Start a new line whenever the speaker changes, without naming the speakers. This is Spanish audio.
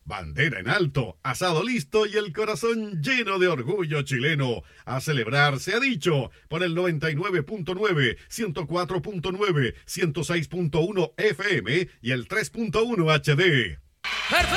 Bandera en alto, asado listo y el corazón lleno de orgullo chileno. A celebrar se ha dicho por el 99.9, 104.9, 106.1 FM y el 3.1 HD.
¡Perfecto!